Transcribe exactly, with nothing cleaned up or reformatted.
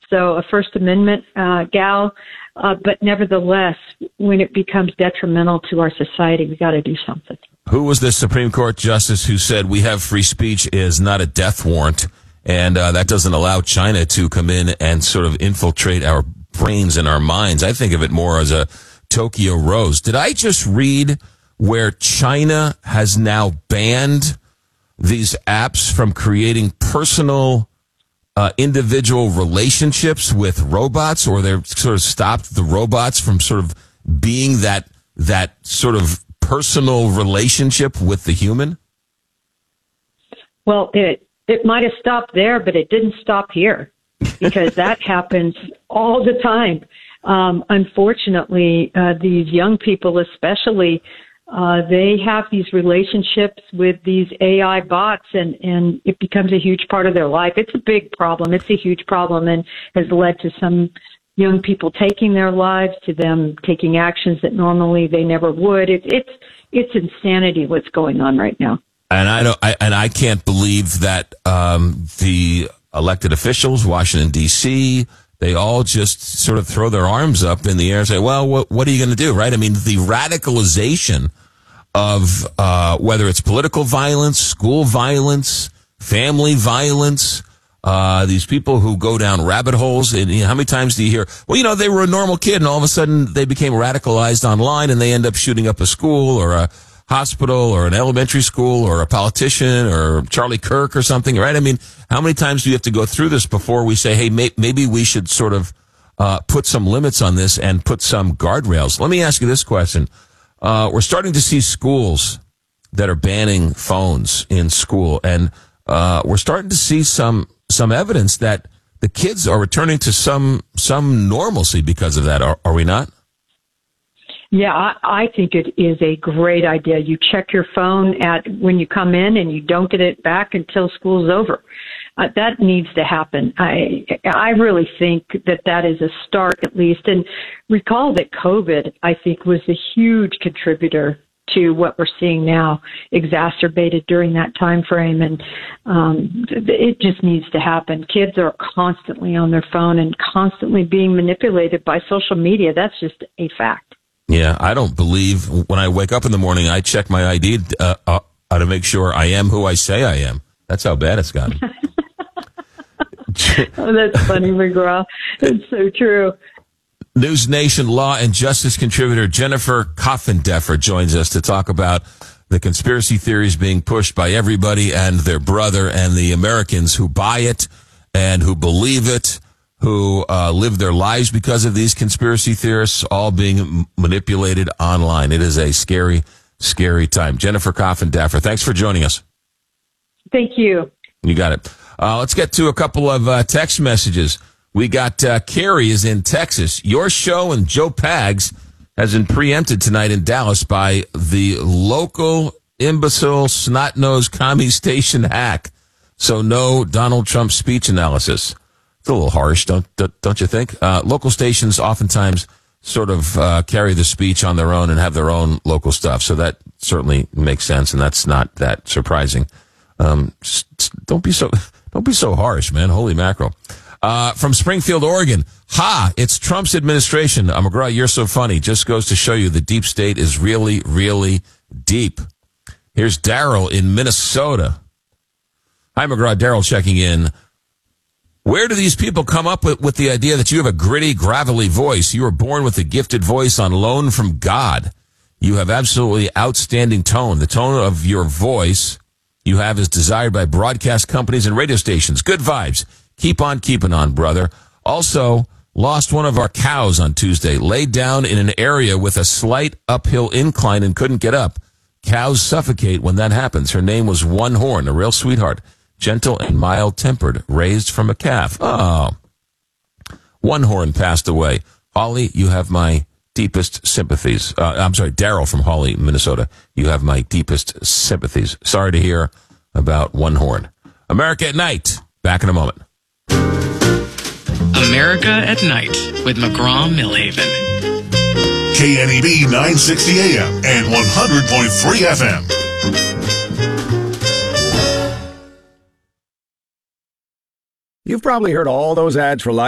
So a First Amendment uh, gal, uh, but nevertheless, when it becomes detrimental to our society, we got to do something. Who was the Supreme Court justice who said we have free speech is not a death warrant, and uh, that doesn't allow China to come in and sort of infiltrate our brains and our minds? I think of it more as a Tokyo Rose. Did I just read where China has now banned these apps from creating personal uh, individual relationships with robots, or they've sort of stopped the robots from sort of being that that sort of personal relationship with the human? Well, it it might have stopped there, but it didn't stop here, because that happens all the time. Um, unfortunately, uh, these young people especially, uh, they have these relationships with these A I bots, and, and it becomes a huge part of their life. It's a big problem. It's a huge problem, and has led to some young people taking their lives, to them taking actions that normally they never would. It, it's it's insanity what's going on right now. And I don't, I, and I can't believe that um, the elected officials, Washington D C, they all just sort of throw their arms up in the air and say, "Well, what what are you going to do?" Right? I mean, the radicalization of uh, whether it's political violence, school violence, family violence. Uh, these people who go down rabbit holes, and you know, how many times do you hear, well, you know, they were a normal kid and all of a sudden they became radicalized online and they end up shooting up a school or a hospital or an elementary school or a politician or Charlie Kirk or something, right? I mean, how many times do you have to go through this before we say, hey, may- maybe we should sort of uh, put some limits on this and put some guardrails? Let me ask you this question. Uh, we're starting to see schools that are banning phones in school, and uh, we're starting to see some some evidence that the kids are returning to some some normalcy because of that. Are, are we not? Yeah, I, I think it is a great idea. You check your phone at when you come in, and you don't get it back until school's over. Uh, that needs to happen. I I really think that that is a start, at least. And recall that COVID, I think, was a huge contributor to what we're seeing now, exacerbated during that time frame. And um, it just needs to happen. Kids are constantly on their phone and constantly being manipulated by social media. That's just a fact. Yeah, I don't believe when I wake up in the morning, I check my I D uh, uh, to make sure I am who I say I am. That's how bad it's gotten. Oh, that's funny, McGraw. It's so true. News Nation law and justice contributor Jennifer Coffindeffer joins us to talk about the conspiracy theories being pushed by everybody and their brother, and the Americans who buy it and who believe it, who uh, live their lives because of these conspiracy theorists, all being m- manipulated online. It is a scary, scary time. Jennifer Coffindeffer, thanks for joining us. Thank you. You got it. Uh, let's get to a couple of uh, text messages. We got uh, Carrie is in Texas. Your show and Joe Pags has been preempted tonight in Dallas by the local imbecile snot-nosed commie station hack. So no Donald Trump speech analysis. It's a little harsh, don't don't you think? Uh, local stations oftentimes sort of uh, carry the speech on their own and have their own local stuff. So that certainly makes sense, and that's not that surprising. Um, don't be so don't be so harsh, man. Holy mackerel. Uh, from Springfield, Oregon. Ha! It's Trump's administration. Uh, McGraw, you're so funny. Just goes to show you the deep state is really, really deep. Here's Daryl in Minnesota. Hi, McGraw. Daryl checking in. Where do these people come up with, with the idea that you have a gritty, gravelly voice? You were born with a gifted voice on loan from God. You have absolutely outstanding tone. The tone of your voice you have is desired by broadcast companies and radio stations. Good vibes. Keep on keeping on, brother. Also, lost one of our cows on Tuesday. Laid down in an area with a slight uphill incline and couldn't get up. Cows suffocate when that happens. Her name was One Horn, a real sweetheart. Gentle and mild-tempered, raised from a calf. Oh. One Horn passed away. Holly, you have my deepest sympathies. Uh, I'm sorry, Daryl from Hawley, Minnesota. You have my deepest sympathies. Sorry to hear about One Horn. America at Night. Back in a moment. America at Night with McGraw-Millhaven. K N E B nine sixty A M and one hundred point three F M. You've probably heard all those ads for life.